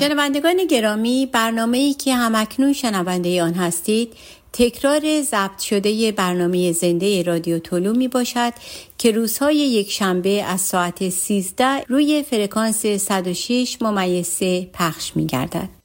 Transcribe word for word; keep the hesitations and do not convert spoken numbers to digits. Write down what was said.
شنوندگان گرامی، برنامه‌ای که همکنون شنونده آن هستید تکرار ضبط شده برنامه زنده رادیو طلوع می باشد که روزهای یک شنبه از ساعت سیزده روی فرکانس صد و شش ممیز سه پخش می گردد.